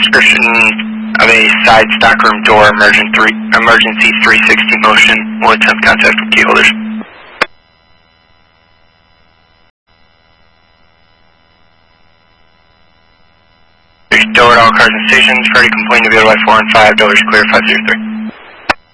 description of a side stockroom door emergency 360 motion. We'll attempt contact with key holders. Door at all cars and stations. Ready, complaint to be by 4 and 5. Doors clear 503.